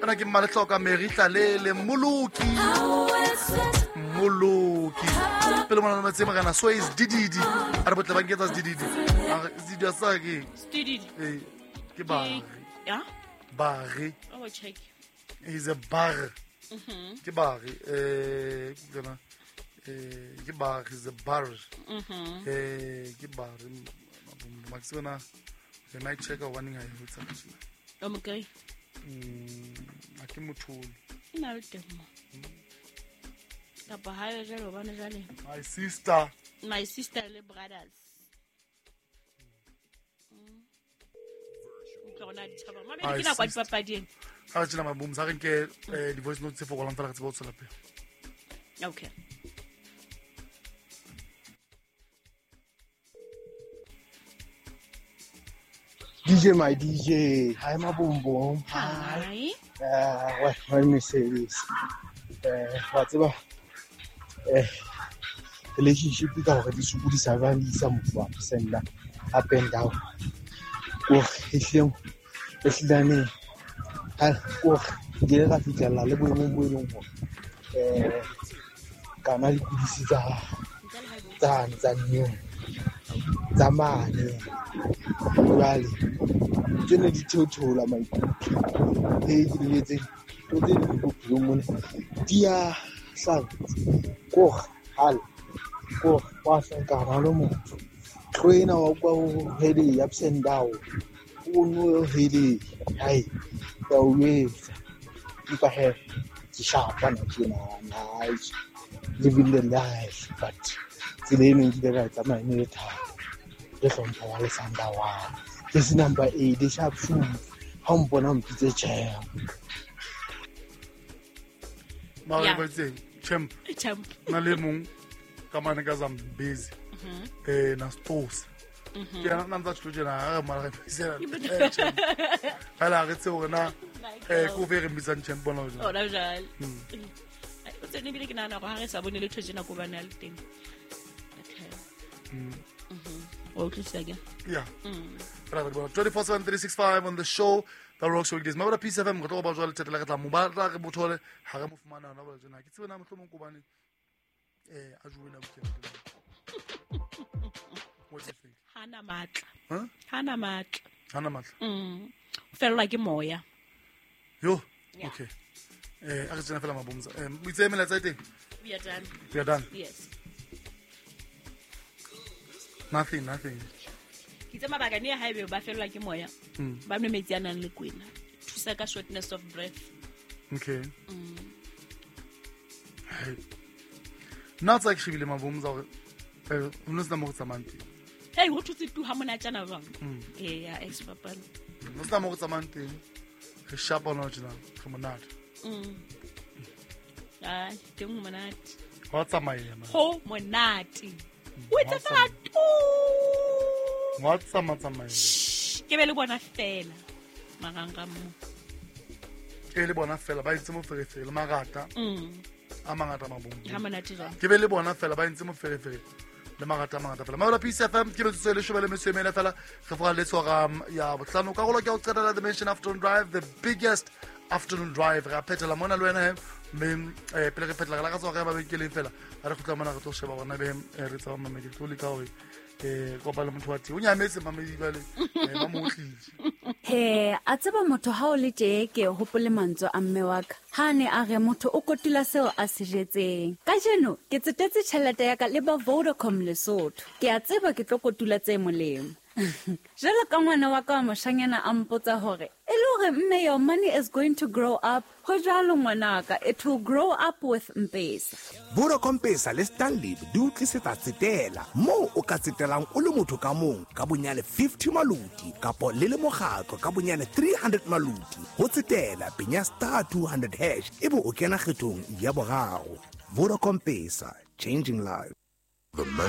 Ana ke Maletloka Meritlalele Muluki. Pele mona no tsema kana so is Dididi. Ara botla ba nketsa Dididi. Dididi ya sa ke. Dididi. Ke Barre. Yeah? Barre. Oh, check. He's a Barre. Ke Barre. Kana ke Barre is a Barre. Ke Barre. Maximana the night checker warning I hutsa. Okay. Ake mothuli. Ina le temo. Kapa ha ya jalo bana jale. My sister Le brothers. Kona di tshaba. Mama di kina kwa dipapading. Ha tsena mabum sa re ke di voice notes for golang fela ke tsebo tsela pele. Okay. DJ, my DJ, hi my boom boom. Hi. Let me say this. What's about relationship with our disadvantage some send up and down. Oh, it's young. It's done. Oh, get a feature, a little bit. Canal Tanzania. Zamani. Rally. Generally, total my dear son. Go, Hal. Go, Washan Caralomo. Train our heady ups and down. One heady. Hey, the waves. If I have the sharp one, nice. Living the life, but the name is the right of my military. The from Alexander. This number 8, the sharp food. Humble on the chair. Champ. Na lemong kamane ka Zambezi. Na stores. Ke na ntsa tshotse na mara pisela. Hala re tse ona ko vere mbitsang champ bona o jalo. O jalo. O tsene bile ke nana go ha re sa bone le tshotse na go bana le teng. Okay, again. Yeah. 24/7 on the show. The Rock Show weekdays. Ma bora Peace FM go tlo ba jwa le tetela ka tla mo ba tla re bothole ha re mo fumana na ba jona. Ke tsena mohlomong go bane a jwe na bukela. What do you think? Hana matla. Huh? Hana matla. Hana matla. Fela ke moya. Yo. Okay. A re tsena fela mabomza. We itse mela tsa teng. We are done. We are done. Yes. Nothing. Kitse mabaka ne ha ebe ba felwa ke moya. Ba nwe metsi a nang le kwena. Thusa ka shortness of breath. Okay. Not actually mabomza gore no se mo tsamante. Hey, go thutse tu ha mona tsana bang. Ya ex papa. No se mo tsamante. Re shapa no tsana, go monate. Ah, teng monate. Wa tsamaya ma. Ho monate. What's that? What's some? Ke be le bona fela. Maganga mo. Ke le bona fela ba itse mo ferefere magata. A mangata mabombo. Ha monate jwa. Ke be le bona fela ba itse mo ferefere le magata fela. Ma la Peace FM ke be tse le shobele metse mena fela. Re fora le tswa ya botlano ka go lo ke o tsela the Dimension Afternoon Drive, the biggest afternoon drive. Ra phetela mona le wena me pele re phetela la ka tswa ga ba bekeleng fela. A re khutla mona re tlo sheba bona be re tsa mamedi tlo le ka hore go ba le motho wa tsi o nyametse mamedi ba le ba mo tlile. He a tseba motho ha o le tee ke hopole mantswe a mme wa ka ha ne a re motho o kotula seo a se jetseng ka jeno ke tsetetse tšhelete ya ka le ba Vodacom Lesotho ke a tseba ke tlo kotula tse molemo jalo ka ngwana wa ka wa moshanyana a mpotsa hore e le hore mme your money is going to grow up ho jalo ngwanaka it will grow up with M-Pesa. Vodacom Pesa le Stanley di utlisetsa tsetela mo o ka tsetelang o le motho ka mong ka bonyane 50 maluti kapo le mogatlo ka bonyane 300 maluti ho tsetela penya *200# ebe o kena kgethong ya boraro. Vodacom Pesa, changing lives.